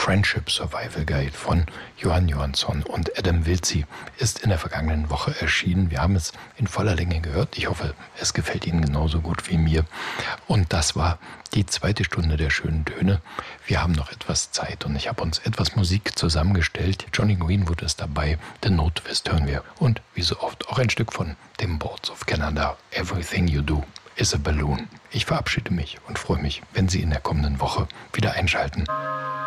Friendship Survival Guide von Johann Johansson und Adam Wiltzi ist in der vergangenen Woche erschienen. Wir haben es in voller Länge gehört. Ich hoffe, es gefällt Ihnen genauso gut wie mir. Und das war die zweite Stunde der schönen Töne. Wir haben noch etwas Zeit und ich habe uns etwas Musik zusammengestellt. Johnny Greenwood ist dabei, The Notwist hören wir. Und wie so oft auch ein Stück von dem Boards of Canada. Everything You Do is a Balloon. Ich verabschiede mich und freue mich, wenn Sie in der kommenden Woche wieder einschalten.